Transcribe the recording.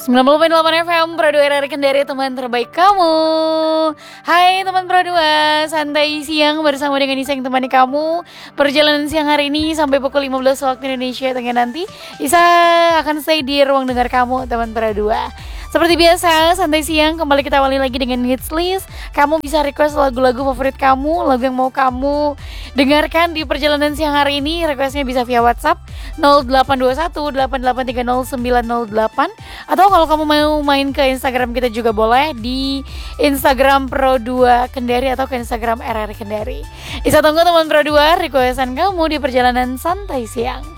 90,8 FM Pro 2 RRI Kendari, teman terbaik kamu. Hai teman Pro 2, santai siang bersama dengan Isa yang temani kamu. Perjalanan siang hari ini sampai pukul 15 waktu Indonesia Tengah nanti, Isa akan stay di ruang dengar kamu teman Pro 2. Seperti biasa, santai siang kembali kita awali lagi dengan hits list. Kamu bisa request lagu-lagu favorit kamu, lagu yang mau kamu dengarkan di perjalanan siang hari ini. Requestnya bisa via WhatsApp 082188309008, atau kalau kamu mau main ke Instagram kita juga boleh di Instagram Pro 2 Kendari atau ke Instagram RRI Kendari. Isa tunggu teman Pro 2 requestan kamu di perjalanan santai siang.